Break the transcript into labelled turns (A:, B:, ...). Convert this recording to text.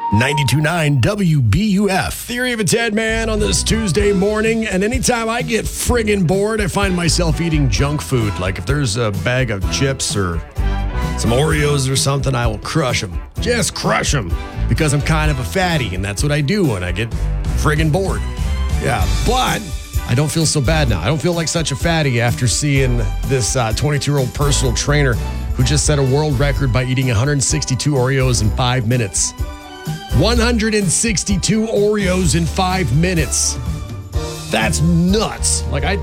A: 92.9 WBUF. Theory of a Dead Man on this Tuesday morning. And anytime I get friggin' bored, I find myself eating junk food. Like if there's a bag of chips or some Oreos or something, I will crush them. Just crush them. Because I'm kind of a fatty, and that's what I do when I get friggin' bored. Yeah, but I don't feel so bad now. I don't feel like such a fatty after seeing this 22-year-old personal trainer who just set a world record by eating 162 Oreos in 5 minutes. 162 Oreos in 5 minutes. That's nuts. Like, I